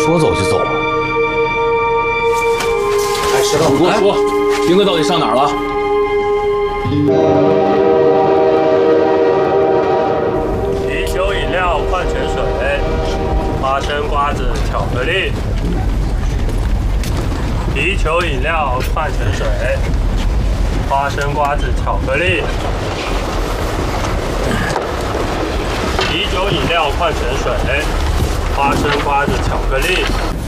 说走就走吗？ 哎，石头， 你给我说，兵哥到底上哪儿了？ 啤酒、饮料、矿泉水、花生、瓜子、巧克力。啤酒、饮料、矿泉水、花生、瓜子、巧克力。啤酒、饮料、矿泉水、花生、瓜子、巧克力。